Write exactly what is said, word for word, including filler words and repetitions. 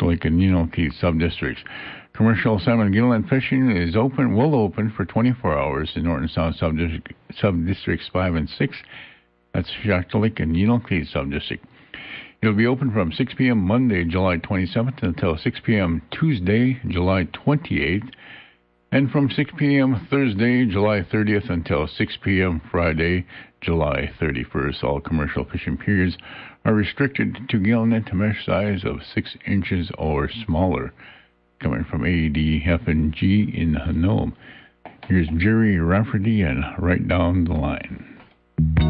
Lake and Unalakleet sub-districts. Commercial salmon gillnet fishing is open, will open for twenty-four hours in North and South sub-district, sub-districts five and six. That's Lake and Unalakleet sub-district. It'll be open from six p.m. Monday, July twenty-seventh until six p.m. Tuesday, July twenty-eighth, and from six p.m. Thursday, July thirtieth until six p.m. Friday, July thirty-first. All commercial fishing periods are restricted to gillnet mesh size of six inches or smaller. Coming from A D F and G in Nome. Here's Jerry Rafferty and Right Down the Line.